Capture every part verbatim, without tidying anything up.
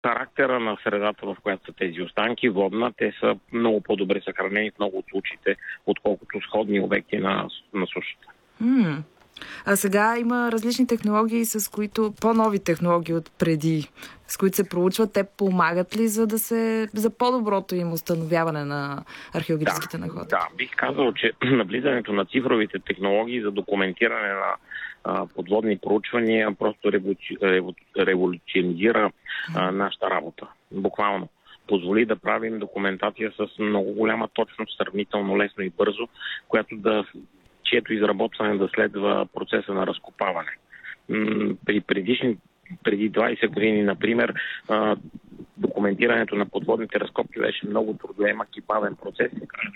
характера на средата, в която са тези останки, водна, те са много по-добре съхранени в много от случаите, отколкото сходни обекти на, на сушата. Mm. А сега има различни технологии, с които, по-нови технологии от преди, с които се проучват. Те помагат ли за да се, за по-доброто им установяване на археологическите да, находки? Да, бих казал, че навлизането на цифровите технологии за документиране на а, подводни проучвания просто революци... революционизира а, нашата работа. Буквално. Позволи да правим документация с много голяма точност, сравнително лесно и бързо, която да чието изработване да следва процеса на разкопаване. При предишни, преди двайсет години, например, документирането на подводните разкопки беше много трудоемък и бавен процес.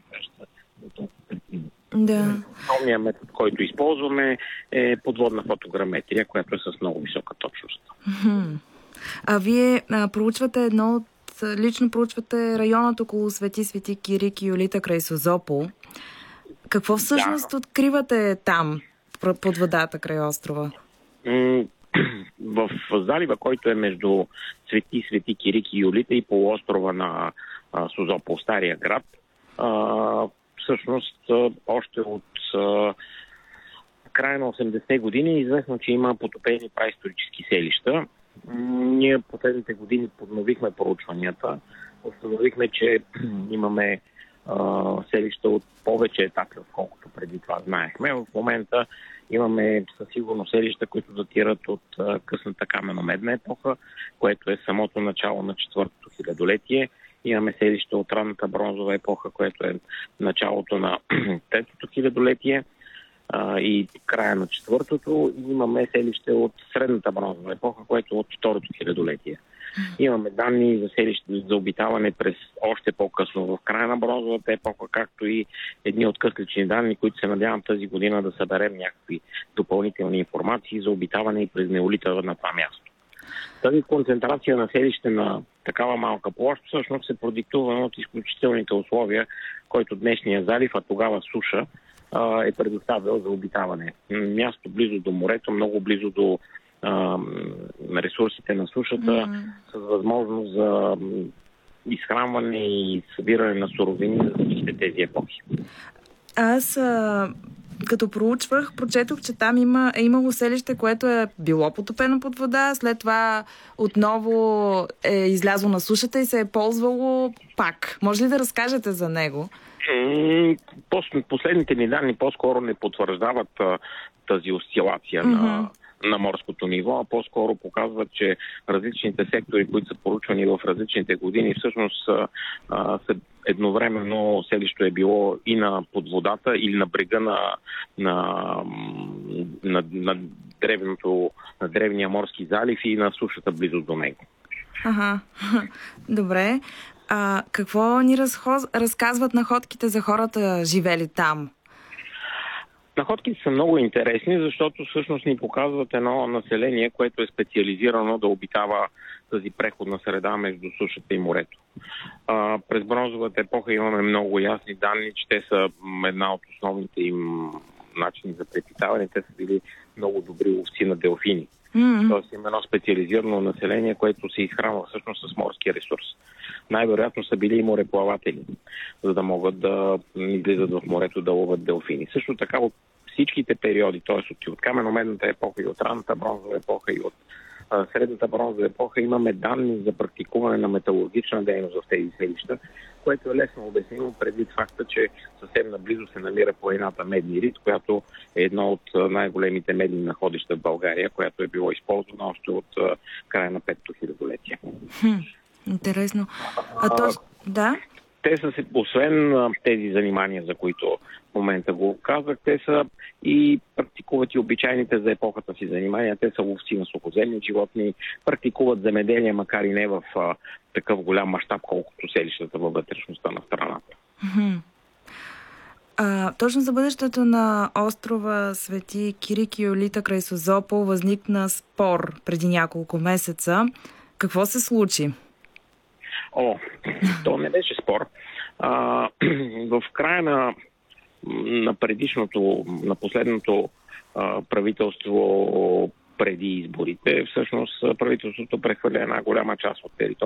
Да. Основният метод, който използваме, е подводна фотограметрия, която е с много висока точност. А вие а, проучвате едно от... Лично проучвате районът около Свети Свети Кирик и Юлита край Созопол. Какво всъщност да. откривате там, под водата, край острова? В залива, който е между Свети Свети Кирик и Юлита и полуострова на Созопол, Стария град, всъщност още от края на осемдесетте години е известно, че има потопени праисторически селища. Ние последните години подновихме проучванията. Установихме, че имаме селища от повече етапи, отколкото преди това знаехме. В момента имаме със сигурно селища, които датират от а, късната каменомедна епоха, което е самото начало на четвъртото хилядолетие. Имаме селища от ранната бронзова епоха, което е началото на третото хилядолетие а, и края на четвъртото. И имаме селище от средната бронзова епоха, което е от второто хилядолетие. Имаме данни за селище за обитаване през още по-късно в края на бронзовата епоха, както и едни откъслични данни, които се надявам тази година да съберем някакви допълнителни информации за обитаване и през неолита на това място. Тази концентрация на селище на такава малка площ всъщност е продиктувана от изключителните условия, който днешния залив, а тогава суша, е предоставил за обитаване. Място близо до морето, много близо до на ресурсите на сушата, mm-hmm. с възможност за изхранване и събиране на суровини за всичките тези епохи. Аз, а, като проучвах, прочетох, че там има, е имало селище, което е било потопено под вода, след това отново е излязло на сушата и се е ползвало пак. Може ли да разкажете за него? Последните ни данни по-скоро не потвърждават а, тази осцилация mm-hmm. на на морското ниво, а по-скоро показват, че различните сектори, които са поручвани в различните години, всъщност а, са едновременно селището е било и на подводата, или на брега на, на, на, на, древното, на древния морски залив и на сушата близо до него. Ага, добре. А какво ни разхоз... разказват находките за хората, живели там? Находките са много интересни, защото всъщност ни показват едно население, което е специализирано да обитава тази преходна среда между сушата и морето. А, през бронзовата епоха имаме много ясни данни, че те са една от основните им начини за препитаване. Те са били много добри ловци на делфини. Mm-hmm. Тоест има едно специализирано население, което се изхранва всъщност с морски ресурс. Най-вероятно са били и мореплаватели, за да могат да излизат в морето да ловят делфини. Също така от всичките периоди, т.е. от каменомедната епоха и от ранната бронзова епоха и от а, средната бронзова епоха имаме данни за практикуване на металургична дейност в тези селища, което е лесно обяснимо предвид факта, че съвсем наблизо се намира планината Медни рид, която е едно от най-големите медни находища в България, която е било използвано още от а, края на петото хилядолетие. Хм, интересно. А то... Да? Те са, освен тези занимания, за които в момента го казах, те са и практикуват и обичайните за епохата си занимания. Те са ловци на сухоземни животни, практикуват земеделие, макар и не в а, такъв голям мащаб, колкото селищата във вътрешността на страната. А, точно за бъдещето на острова Свети Кирик и Юлита край Созопол възникна спор преди няколко месеца. Какво се случи? О, то не беше спор. А, в края на, на предишното, на последното а, правителство преди изборите, всъщност правителството прехвърля една голяма част от територията